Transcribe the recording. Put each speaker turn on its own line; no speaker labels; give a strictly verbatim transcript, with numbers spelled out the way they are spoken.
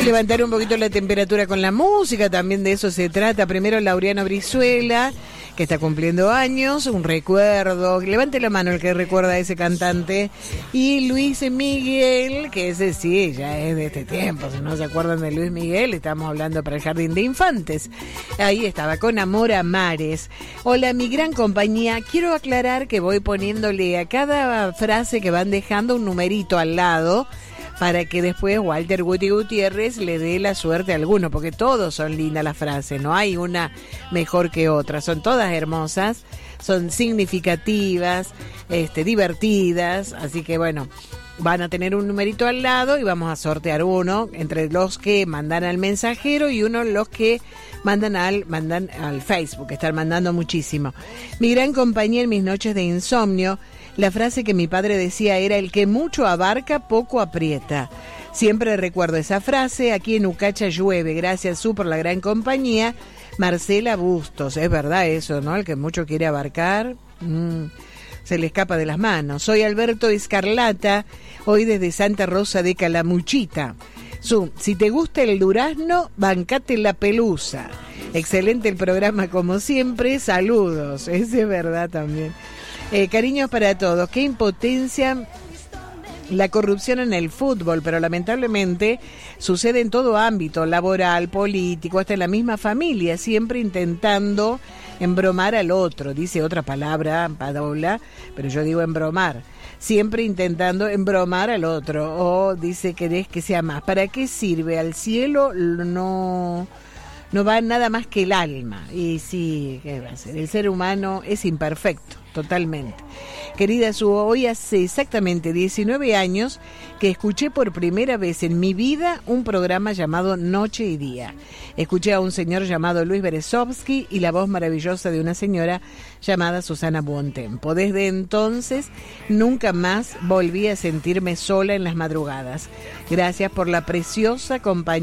levantar un poquito la temperatura con la música, también de eso se trata. Primero Laureano Brizuela, que está cumpliendo años, un recuerdo. Levante la mano el que recuerda a ese cantante. Y Luis Miguel, que ese sí, ya es de este tiempo. Si no se acuerdan de Luis Miguel, estamos hablando para el Jardín de Infantes. Ahí estaba, con amor a mares. Hola, mi gran compañía. Quiero aclarar que voy poniéndole a cada frase que van dejando un numerito al lado, para que después Walter Guti Gutiérrez le dé la suerte a alguno, porque todos son lindas las frases, no hay una mejor que otra, son todas hermosas, son significativas, este, divertidas, así que bueno, van a tener un numerito al lado y vamos a sortear uno entre los que mandan al mensajero y uno los que mandan al mandan al Facebook, que están mandando muchísimo. Mi gran compañía en mis noches de insomnio, la frase que mi padre decía era: el que mucho abarca, poco aprieta. Siempre recuerdo esa frase. Aquí en Ucacha llueve, gracias Su por la gran compañía. Marcela Bustos, es verdad eso, ¿no? El que mucho quiere abarcar, mmm, se le escapa de las manos. Soy Alberto Escarlata, hoy desde Santa Rosa de Calamuchita. Su, si te gusta el durazno, bancate la pelusa. Excelente el programa como siempre, saludos. Ese es verdad también. Eh, cariños para todos. Qué impotencia la corrupción en el fútbol, pero lamentablemente sucede en todo ámbito, laboral, político, hasta en la misma familia, siempre intentando embromar al otro. Dice otra palabra, Paola, pero yo digo embromar. Siempre intentando embromar al otro. O dice, querés que sea más. ¿Para qué sirve? Al cielo no... no va nada más que el alma. Y sí, ¿qué va a ser? El ser humano es imperfecto, totalmente. Querida Su, hoy hace exactamente diecinueve años que escuché por primera vez en mi vida un programa llamado Noche y Día. Escuché a un señor llamado Luis Berezovsky y la voz maravillosa de una señora llamada Susana Buontempo. Desde entonces nunca más volví a sentirme sola en las madrugadas. Gracias por la preciosa compañía